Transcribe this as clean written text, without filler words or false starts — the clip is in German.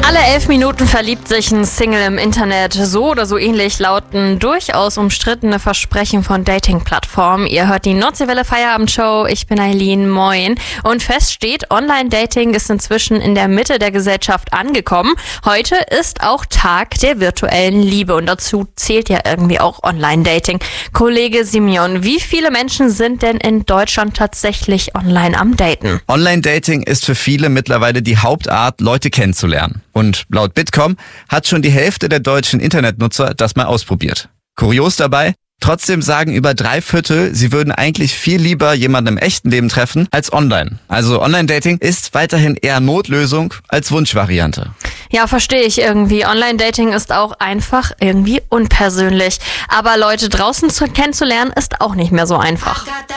Alle 11 Minuten verliebt sich ein Single im Internet. So oder so ähnlich lauten durchaus umstrittene Versprechen von Dating-Plattformen. Ihr hört die Nordseewelle Feierabendshow. Ich bin Eileen, moin. Und fest steht, Online-Dating ist inzwischen in der Mitte der Gesellschaft angekommen. Heute ist auch Tag der virtuellen Liebe und dazu zählt ja irgendwie auch Online-Dating. Kollege Simeon, wie viele Menschen sind denn in Deutschland tatsächlich online am Daten? Online-Dating ist für viele mittlerweile die Hauptart, Leute kennenzulernen. Und laut Bitkom hat schon die Hälfte der deutschen Internetnutzer das mal ausprobiert. Kurios dabei, trotzdem sagen über 3/4, sie würden eigentlich viel lieber jemanden im echten Leben treffen als online. Also Online-Dating ist weiterhin eher Notlösung als Wunschvariante. Ja, verstehe ich irgendwie. Online-Dating ist auch einfach irgendwie unpersönlich. Aber Leute draußen kennenzulernen ist auch nicht mehr so einfach.